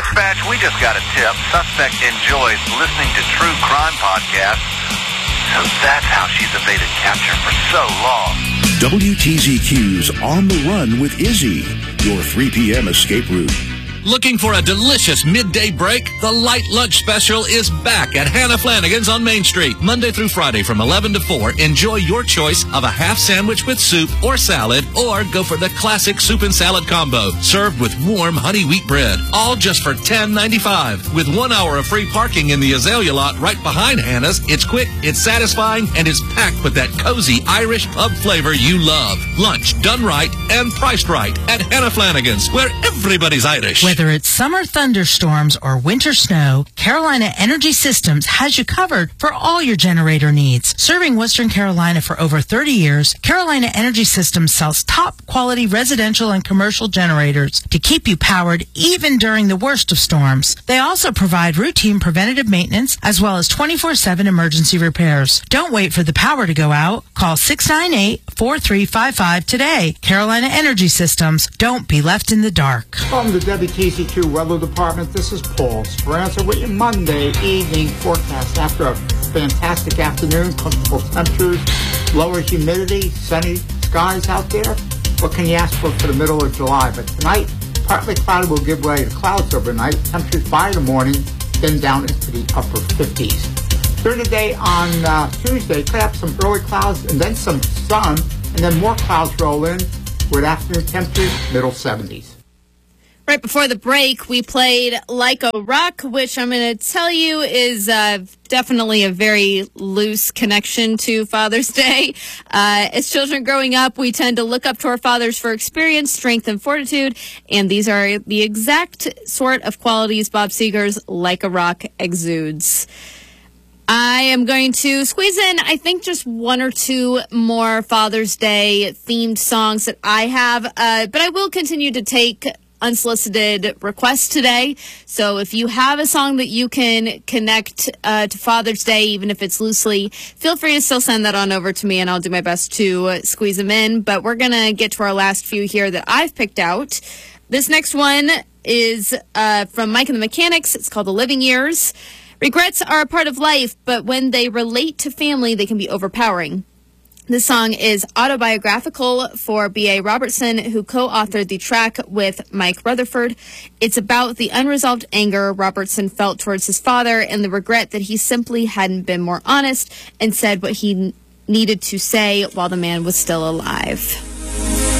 Dispatch, we just got a tip. Suspect enjoys listening to true crime podcasts, so that's how she's evaded capture for so long. WTZQ's On the Run with Izzy, your 3 p.m. escape route. Looking for a delicious midday break? The Light Lunch Special is back at Hannah Flanagan's on Main Street. Monday through Friday from 11 to 4. Enjoy your choice of a half sandwich with soup or salad, or go for the classic soup and salad combo, served with warm honey wheat bread. All just for $10.95. With 1 hour of free parking in the Azalea lot right behind Hannah's, it's quick, it's satisfying, and it's packed with that cozy Irish pub flavor you love. Lunch done right and priced right at Hannah Flanagan's, where everybody's Irish. Whether it's summer thunderstorms or winter snow, Carolina Energy Systems has you covered for all your generator needs. Serving Western Carolina for over 30 years, Carolina Energy Systems sells top quality residential and commercial generators to keep you powered even during the worst of storms. They also provide routine preventative maintenance as well as 24/7 emergency repairs. Don't wait for the power to go out. Call 698-4355 today. Carolina Energy Systems. Don't be left in the dark. From the WTZQ Weather Department, this is Paul Speranza with your Monday evening forecast. After a fantastic afternoon, comfortable temperatures, lower humidity, sunny skies out there, what can you ask for the middle of July? But tonight, partly cloudy will give way to clouds overnight. Temperatures by the morning, then down into the upper 50s. During the day on Tuesday, could have some early clouds and then some sun, and then more clouds roll in with afternoon temperatures, middle 70s. Right before the break, we played Like a Rock, which I'm going to tell you is definitely a very loose connection to Father's Day. As children growing up, we tend to look up to our fathers for experience, strength, and fortitude, and these are the exact sort of qualities Bob Seger's Like a Rock exudes. I am going to squeeze in, I think, just one or two more Father's Day themed songs that I have, but I will continue to take unsolicited requests today. So if you have a song that you can connect to Father's Day, even if it's loosely, feel free to still send that on over to me, and I'll do my best to squeeze them in. But we're going to get to our last few here that I've picked out. This next one is from Mike and the Mechanics. It's called The Living Years. Regrets are a part of life, but when they relate to family, they can be overpowering. This song is autobiographical for B.A. Robertson, who co-authored the track with Mike Rutherford. It's about the unresolved anger Robertson felt towards his father and the regret that he simply hadn't been more honest and said what he needed to say while the man was still alive.